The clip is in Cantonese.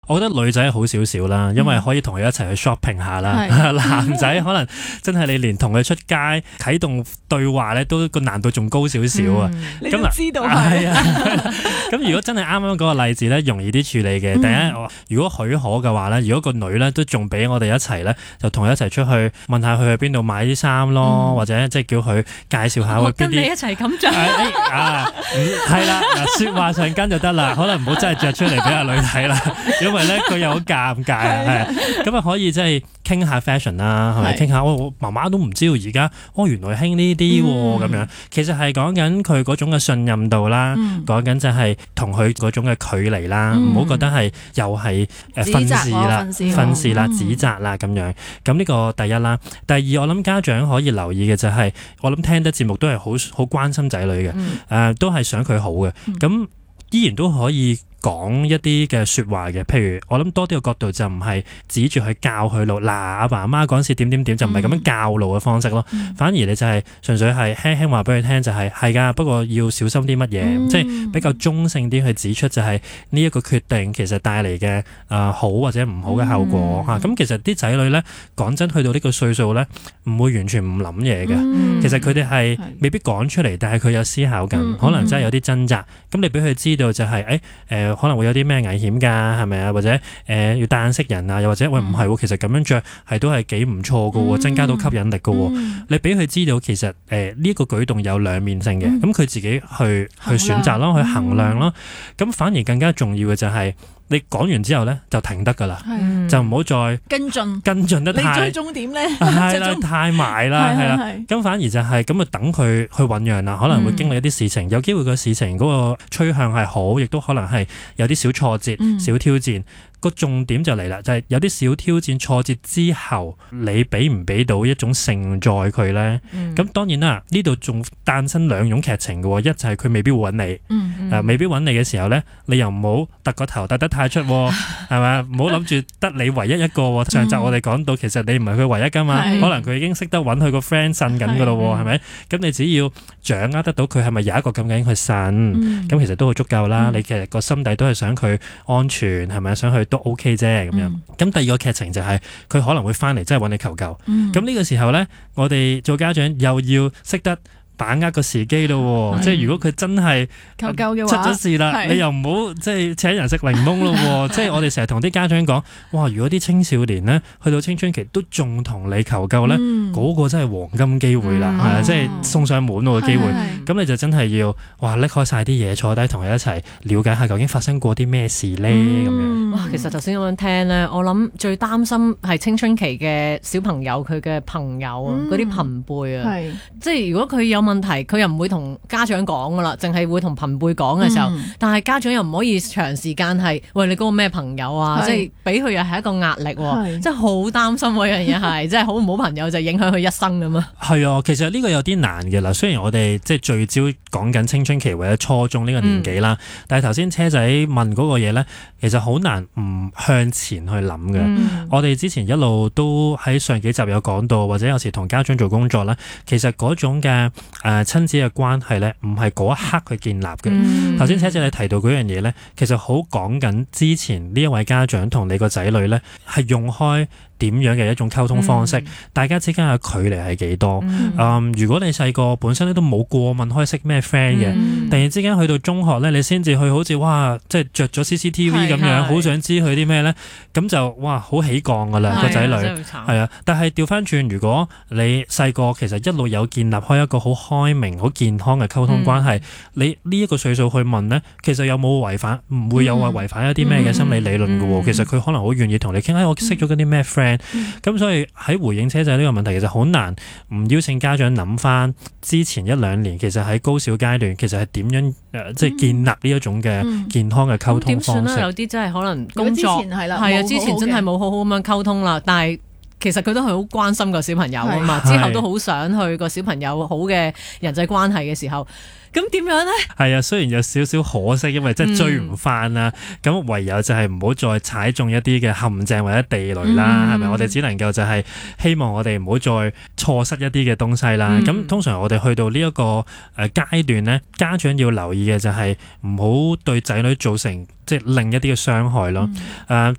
我覺得女仔好少少啦，因為可以同佢一齊去 shopping 下啦。男仔可能真係你連同佢出街啟動對話咧，都個難度仲高少少啊。 你都知道係啊。咁如果真係啱啱嗰個例子咧，容易啲處理嘅。第一，如果許可嘅話咧，如果個女咧都仲俾我哋一齊咧，就同佢一齊出去問下佢去邊度買啲衫咯，或者即係叫佢介紹下去邊啲。 我跟你一齊咁着。 係啦，説話上跟就得啦，可能唔好真係着出嚟俾阿女睇啦，因為咧佢又好尷尬啊。係咁啊，可以即係傾下 fashion 啦，係咪傾下？我媽媽都唔知道而家原來興呢啲喎咁樣。其實係講緊佢嗰種嘅信任度啦，講緊就係同佢嗰種嘅距離啦，唔好覺得係又係訓示啦、指責啦咁樣。咁呢個第一啦。第二，我諗家長可以留意嘅就係，我諗聽得節目都係好關心仔女嘅，都係想佢好嘅。咁依然都可以講一啲嘅説話嘅，譬如我諗多啲嘅角度就唔係指住去教佢路，嗱阿爸阿媽嗰陣時點點點，就唔係咁樣教路嘅方式咯。反而你就係純粹係輕輕話俾佢聽，就係㗎，不過要小心啲乜嘢，即係比較中性啲去指出就係呢一個決定其實帶嚟嘅好或者唔好嘅後果嚇。咁其實啲仔女咧講真，去到呢個歲數咧，唔會完全唔諗嘢嘅。其實佢哋係未必講出嚟，但係佢有思考緊，可能真係有啲掙扎。咁你俾佢知道就係可能會有啲咩危險㗎，係咪啊？或者要帶眼識人啊，又或者喂唔係喎，其實咁樣着係都係幾唔錯㗎喎，增加到吸引力㗎喎。你俾佢知道其實呢一個舉動有兩面性嘅，咁佢自己去選擇咯，去衡量咯。咁反而更加重要嘅就係你講完之後咧就停得㗎啦，就唔好再跟進得太。 你最終點咧？ 係啦，太埋啦，係啦。咁反而就係咁啊，等佢去醖釀啦，可能會經歷一啲事情，有機會個事情嗰個趨向係好，亦都可能係有啲小挫折、小挑戰。個重點就嚟啦，就係有啲小挑戰、挫折之後，你俾唔俾到一種承載佢咧？咁當然啦，呢度仲誕生兩種劇情嘅喎，一就係佢未必會揾你，未必揾你嘅時候咧，你又唔好突個頭突得太出，係咪？唔好諗住得你唯一一個。上集我哋講到，其實你唔係佢唯一噶嘛，可能佢已經識得揾佢個 friend 呻緊噶咯，係咪？咁你只要掌握得到佢係咪有一個咁嘅去呻，咁其實都好足夠啦。你其實個心底都係想佢安全，係咪？想去都 OK 啫咁樣。咁第二個劇情就係佢可能會翻嚟，真係揾你求救。咁呢個時候咧，我哋做家長又要識得把握個時機咯，即係如果佢真係求救嘅話， 出咗事啦，你又唔好即係請人食檸檬咯。即係我哋成日同啲家長講，哇！如果啲青少年咧去到青春期都仲同你求救咧，嗰個真係黃金機會啦，係啊，即係送上門路嘅機會。咁你就真係要拎開晒啲嘢，坐低同佢一齊了解下究竟發生過啲咩事咧咁樣。 哇！其實頭先咁樣聽咧，我諗最擔心係青春期嘅小朋友佢嘅朋友啊，嗰啲朋輩啊，即係如果佢有問題，佢又唔會同家長講噶啦，淨係會同朋輩講嘅時候，但係家長又唔可以長時間係喂你嗰個咩朋友啊，即係俾佢又係一個壓力，即係好擔心嗰樣嘢係，即係好唔好朋友就影響佢一生咁啊。 係啊，其實呢個有啲難嘅啦。雖然我哋即係聚焦講緊青春期或者初中呢個年紀啦，但係頭先車仔問嗰個嘢咧，其實好難唔向前去諗嘅。我哋之前一路都喺上幾集有講到，或者有時同家長做工作啦，其實嗰種嘅親子嘅關係咧，唔係嗰一刻去建立嘅。頭先車仔你提到嗰樣嘢咧，其實好講緊之前呢一位家長同你個仔女咧係用開點樣嘅一種溝通方式，大家之間嘅距離係幾多？如果你細個本身咧都冇過問開識咩 friend 嘅，突然之間去到中學咧，你先至去好似哇，即係着咗 CCTV 咁樣，好想知佢啲咩咧，咁就哇好起降噶啦個仔女，係啊！但係調翻轉，如果你細個其實一路有建立開一個好開明、好健康嘅溝通關係，你呢一個歲數去問咧，其實有冇違反？唔會有話違反一啲咩嘅心理理論嘅喎。其實佢可能好願意同你傾，我識咗嗰啲咩 friend。咁所以喺回應車仔呢個問題，其實好難唔邀請家長諗翻之前一兩年，其實喺高小階段，其實係點樣即係建立呢一種嘅健康嘅溝通方式。 點算咧？有啲真係可能工作之前真係冇好好咁樣溝通啦，但係其實佢都係好關心個小朋友啊嘛，之後都好想去個小朋友好嘅人際關係嘅時候。咁點樣咧？係啊，雖然有少少可惜，因為真係追唔翻啦。咁唯有就係唔好再踩中一啲嘅陷阱或者地雷啦，係咪？我哋只能夠就係希望我哋唔好再錯失一啲嘅東西啦。咁通常我哋去到呢一個階段咧，家長要留意嘅就係唔好對仔女造成即係另一啲嘅傷害咯。